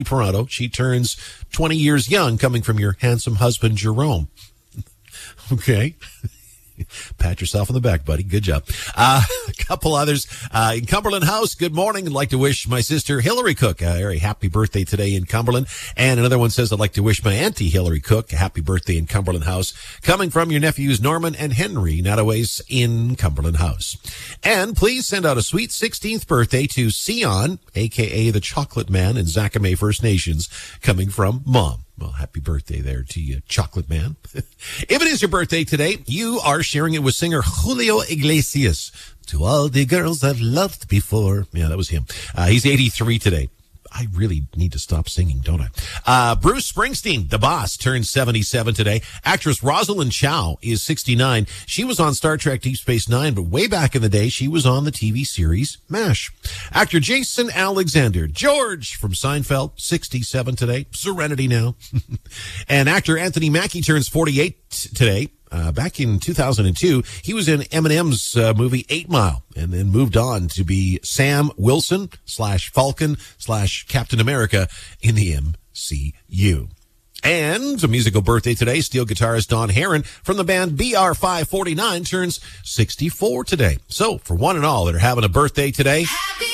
Toronto. She turns 20 years young, coming from your handsome husband, Jerome. Okay. Pat yourself on the back, buddy. Good job. A couple others in Cumberland House. Good morning. I'd like to wish my sister Hillary Cook a very happy birthday today in Cumberland. And another one says, I'd like to wish my auntie Hillary Cook a happy birthday in Cumberland House. Coming from your nephews Norman and Henry Notaways in Cumberland House. And please send out a sweet 16th birthday to Sion, a.k.a. the Chocolate Man in Zacamay First Nations, coming from Mom. Well, happy birthday there to you, Chocolate Man. If it is your birthday today, you are sharing it with singer Julio Iglesias. To all the girls I've loved before. Yeah, that was him. He's 83 today. I really need to stop singing, don't I? Bruce Springsteen, the boss, turns 77 today. Actress Rosalind Chow is 69. She was on Star Trek Deep Space Nine, but way back in the day, she was on the TV series MASH. Actor Jason Alexander, George from Seinfeld, 67 today. Serenity now. And actor Anthony Mackie turns 48 today. Back in 2002, he was in Eminem's movie 8 Mile and then moved on to be Sam Wilson /Falcon /Captain America in the MCU. And a musical birthday today, steel guitarist Don Herron from the band BR549 turns 64 today. So for one and all that are having a birthday today, happy